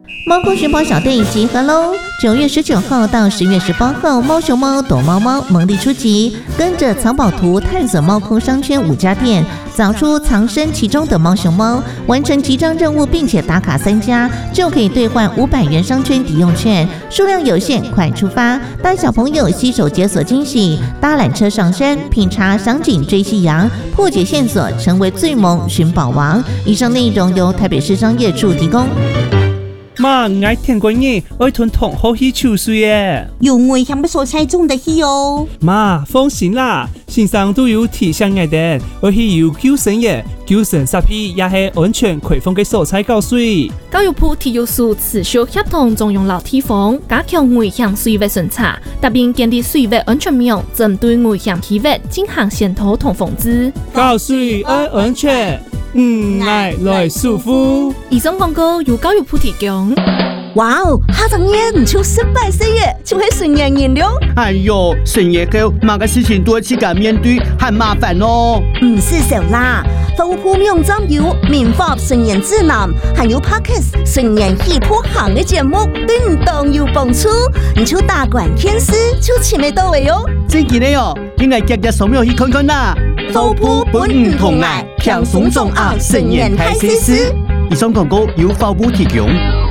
猫空寻宝小队集合喽！9月19号到10月18号，猫熊猫躲猫猫蒙地出击，跟着藏宝图探索猫空商圈5家店，找出藏身其中的猫熊猫，完成集章任务并且打卡3家，就可以兑换500元商圈抵用券，数量有限，快出发！带小朋友携手解锁惊喜，搭缆车上山，品茶赏景追夕阳，破解线索，成为最萌寻宝王。以上内容由台北市商业处提供。 妈，我爱听过你，爱吞同好去抽水耶。 有危险的所在中的去哦。 妈，放心啦，线上都有提醒我哋，我去有救生员、救生设备也係安全開放嘅所在教水。 教育部體育署持續協同中央樓地方，加強危險水域巡查，特別建立水域安全網，針對危險區域進行檢討同防治。 教水愛安全，愛來舒服。 以上廣告由教育部提供。 哇哦，下陣嘢唔超18歲嘅，就係成年人了。 哎呦，成年後某個事情都自己面對，很麻煩哦。 唔是少啦，豐富網站有民法成年指南，還有 Podcast 成年喜譜行嘅節目，對唔當有幫助。你就大管天師就前面到位哦。 真嘅呢哦，應該日日掃描去看看啦。 豐富本唔同愛，輕鬆中學成年睇西施。 以上廣告由法務提供。